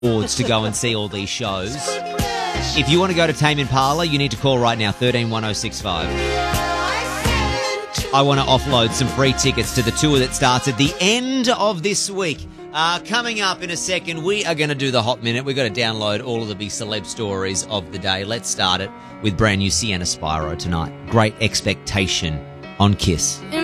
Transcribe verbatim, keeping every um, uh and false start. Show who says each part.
Speaker 1: boards to go and see all these shows. If you want to go to Tame Impala, you need to call right now, thirteen one oh six five. I want to offload some free tickets to the tour that starts at the end of this week. Uh, coming up in a second, we are going to do the Hot Minute. We've got to download all of the big celeb stories of the day. Let's start it with brand new Sienna Spiro tonight. Great Expectation on Kiss.